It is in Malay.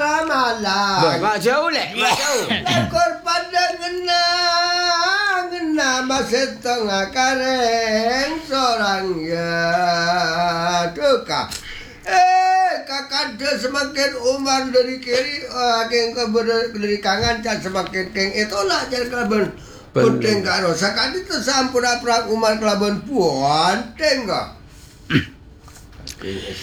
ramalan. Mak jauh leh. Mak jauh. Lekor pada ngena masa tengah kareng seorang ya tukar. Kakak dia semakin umar dari kiri, keng dari kanan dan semakin keng itulah jadi kelaban. Penting karo sakit itu sampun aprak umar kelaban puan tengok.